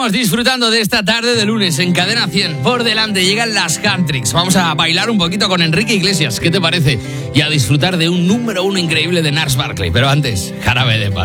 Seguimos disfrutando de esta tarde de lunes en Cadena 100. Por delante llegan las Country's. Vamos a bailar un poquito con Enrique Iglesias, ¿qué te parece? Y a disfrutar de un número 1 increíble de Gnarls Barkley. Pero antes, Jarabe de Palo.